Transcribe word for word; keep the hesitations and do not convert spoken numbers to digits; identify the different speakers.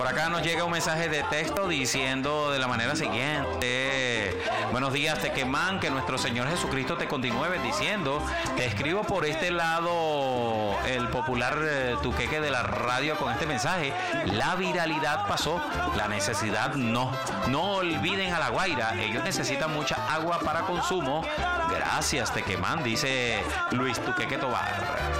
Speaker 1: Por acá nos llega un mensaje de texto diciendo de la manera siguiente: buenos días, Tequemán, que nuestro Señor Jesucristo te continúe bendiciendo. Te escribo por este lado el popular eh, tuqueque de la radio con este mensaje: la viralidad pasó, la necesidad no. No olviden a La Guaira, ellos necesitan mucha agua para consumo. Gracias, Tequemán, dice Luis Tuqueque Tobar.